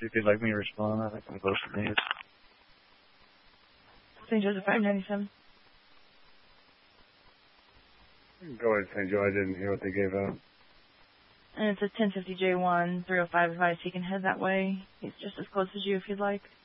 if you'd like me to respond. I think I'm close to these. St. Joseph 597. Go ahead, St. Joe. I didn't hear what they gave out. And it's a 1050 J1, 305 advice. He can head that way. He's just as close as you if you'd like.